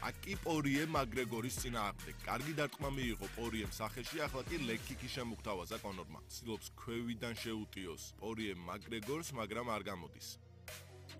აქ კი პორიე მაკგრეგორის წინააღმდეგ. კარგი დარტყმა მიიღო პორიემ სახეში, ახლა კი ლეგ-კიკი შემუგთავაზა კონორმა. ცდილობს ქვევიდან შეუტიოს პორიე მაკგრეგორს, მაგრამ არ გამოდის.